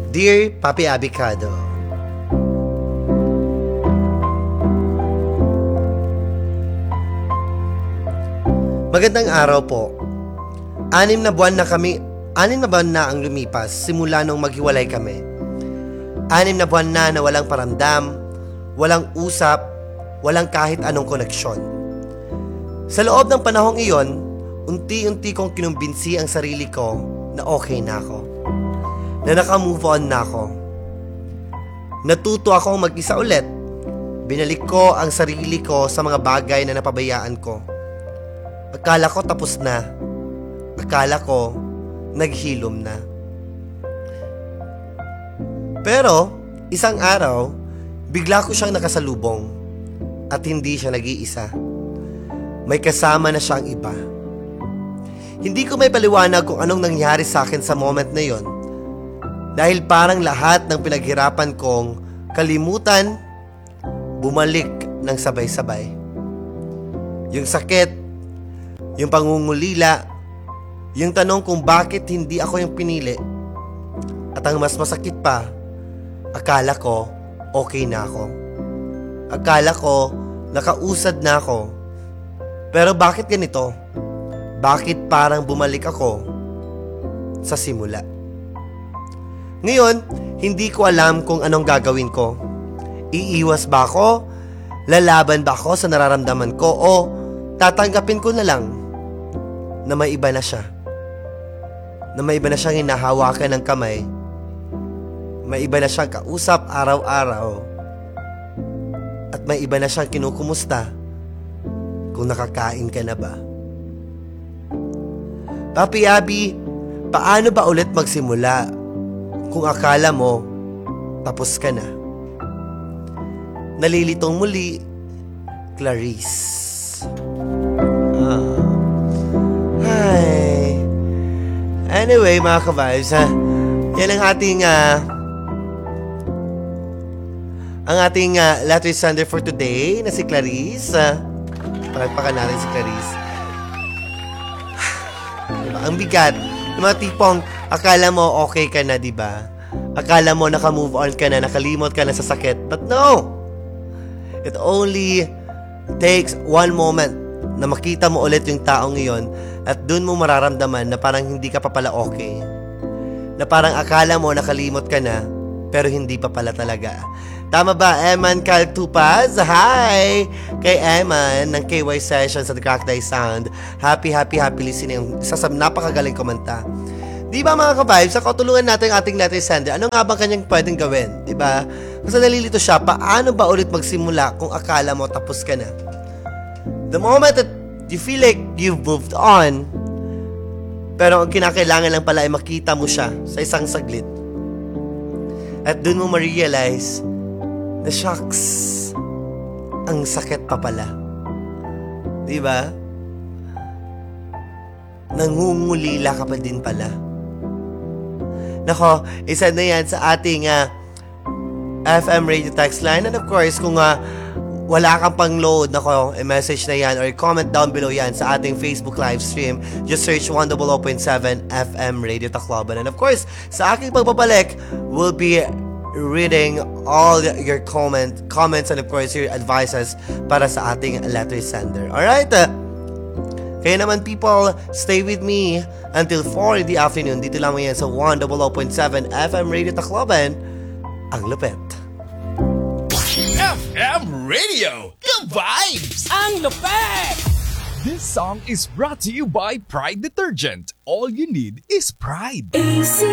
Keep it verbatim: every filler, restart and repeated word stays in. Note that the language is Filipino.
Dear Papi Abicado, magandang araw po. Anim na buwan na kami, anim na buwan na ang lumipas simula nung maghiwalay kami. Anim na buwan na na walang paramdam, walang usap, walang kahit anong koneksyon. Sa loob ng panahong iyon, unti-unti kong kinumbinsi ang sarili ko na okay na ako. Na naka-move on na ako. Natuto akong mag-isa ulit. Binalik ko ang sarili ko sa mga bagay na napabayaan ko. Akala ko tapos na. Akala ko naghilom na. Pero, isang araw, bigla ko siyang nakasalubong at hindi siya nag-iisa. May kasama na siyang iba. Hindi ko may paliwanag kung anong nangyari sa akin sa moment na yon. Dahil parang lahat ng pinaghirapan kong kalimutan, bumalik ng sabay-sabay. Yung sakit, yung pangungulila, yung tanong kung bakit hindi ako yung pinili. At ang mas masakit pa, akala ko okay na ako. Akala ko nakausad na ako. Pero bakit ganito? Bakit parang bumalik ako sa simula? Ngayon, hindi ko alam kung anong gagawin ko. Iiwas ba ako? Lalaban ba ako sa nararamdaman ko? O tatanggapin ko na lang na may iba na siya? Na may iba na siyang hinahawakan ng kamay? May iba na siyang kausap araw-araw? At may iba na siyang kinukumusta kung nakakain ka na ba? Papi Abi, paano ba ulit magsimula kung akala mo tapos ka na? Nalilitong muli, Clarice. Ah. Hi. Anyway, mga ka-vibes, ha? Yan ang ating uh, ang ating uh, letter sender for today na si Clarice. Uh, Palagpakan natin si Clarice. Diba? Ang bigat. Yung mga tipong akala mo okay ka na, diba? Akala mo naka-move on ka na, nakalimot ka na sa sakit. But no! It only takes one moment na makita mo ulit yung taong iyon at dun mo mararamdaman na parang hindi ka pa pala okay. Na parang akala mo nakalimot ka na pero hindi pa pala talaga. Tama ba, Eman Caltupaz? Hi! Kay Eman ng K Y Sessions at The Cracked Eye Sound. Happy, happy, happy listening. Isa sa napakagaling komenta. Di ba mga ka-vibes, ako tulungan natin ang ating letter sender. Ano nga bang kanyang pwedeng gawin? Di ba? Kasi nalilito siya, paano ba ulit magsimula kung akala mo tapos ka na? The moment that you feel like you've moved on, pero ang kinakailangan lang pala ay makita mo siya sa isang saglit. At dun mo ma-realize na shucks, ang sakit pa pala. Di ba? Nangungulila ka pa din pala. Nako, isa na yan sa ating uh, F M radio text line. And of course, kung uh, wala kang pang load, nako, i-message na yan or comment down below yan sa ating Facebook live stream. Just search one oh oh point seven F M Radio Tacloban. And of course, sa aking pagbabalik, we'll be reading all your comment, comments and of course your advices para sa ating letter sender. Alright? Uh, Kaya naman people, stay with me until four in the afternoon. Dito lang yan sa one oh oh point seven F M Radio Tacloban, ang lupet. F M Radio, the vibes! Ang lupet! This song is brought to you by Pride Detergent. All you need is pride.